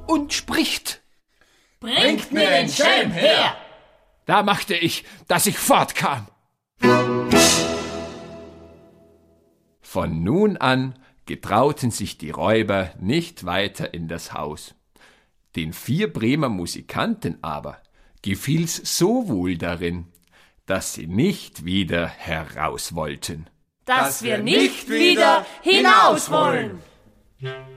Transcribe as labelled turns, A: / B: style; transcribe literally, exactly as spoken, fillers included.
A: und spricht:
B: »Bringt mir den Schelm her!«
A: Da machte ich, dass ich fortkam. Von nun an getrauten sich die Räuber nicht weiter in das Haus. Den vier Bremer Musikanten aber gefiel's so wohl darin, dass sie nicht wieder heraus wollten.
B: Dass wir nicht wieder hinaus wollen.